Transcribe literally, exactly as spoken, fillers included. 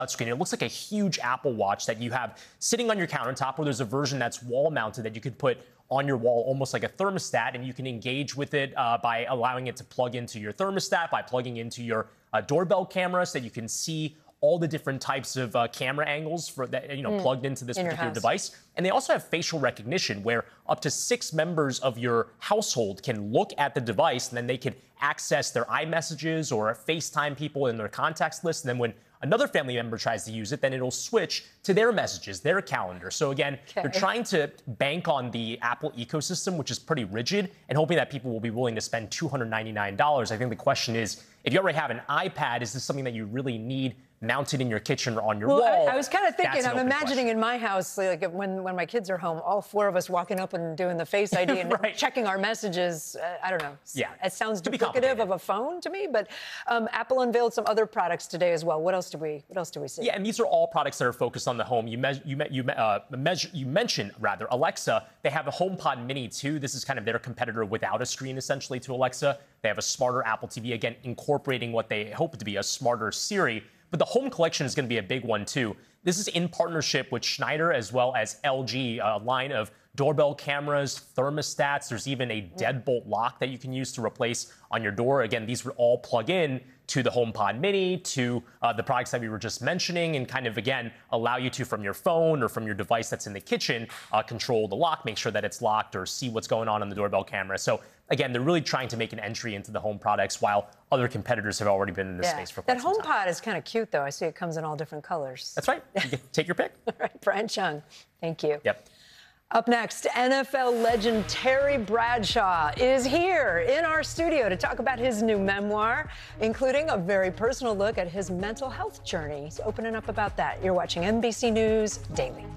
Screen. It looks like a huge Apple Watch that you have sitting on your countertop, where there's a version that's wall mounted that you could put on your wall, almost like a thermostat, and you can engage with it uh, by allowing it to plug into your thermostat, by plugging into your uh, doorbell camera, so that you can see all the different types of uh, camera angles for that, you know, mm. plugged into this in particular device. And they also have facial recognition, where up to six members of your household can look at the device, and then they can access their iMessages or FaceTime people in their contacts list. And then when another family member tries to use it, then it'll switch to their messages, their calendar. So again, okay. They're trying to bank on the Apple ecosystem, which is pretty rigid, and hoping that people will be willing to spend two hundred ninety-nine dollars. I think the question is, if you already have an iPad, is this something that you really need mounted in your kitchen or on your well, wall? I, I was kind of thinking, I'm imagining question. in my house, like when, when my kids are home, all four of us walking up and doing the Face I D and right. checking our messages. Uh, I don't know. Yeah. It sounds duplicative of a phone to me, but um, Apple unveiled some other products today as well. What else do we, what else do we see? Yeah, and these are all products that are focused on the home. You me- you me- you, me- uh, measure- you mentioned, rather, Alexa. They have a HomePod Mini, too. This is kind of their competitor without a screen, essentially, to Alexa. They have a smarter Apple T V, again, incorporating what they hope to be a smarter Siri. But the home collection is going to be a big one, too. This is in partnership with Schneider as well as L G, a line of doorbell cameras, thermostats. There's even a deadbolt lock that you can use to replace on your door. Again, these would all plug in to the HomePod Mini, to uh, the products that we were just mentioning, and kind of, again, allow you to, from your phone or from your device that's in the kitchen, uh, control the lock, make sure that it's locked, or see what's going on on the doorbell camera. So, again, they're really trying to make an entry into the home products, while other competitors have already been in this yeah. space for quite that some time. That HomePod is kind of cute, though. I see it comes in all different colors. That's right. You can take your pick. All right, Brian Chung, thank you. Yep. Up next, N F L legend Terry Bradshaw is here in our studio to talk about his new memoir, including a very personal look at his mental health journey. He's opening up about that. You're watching N B C News Daily.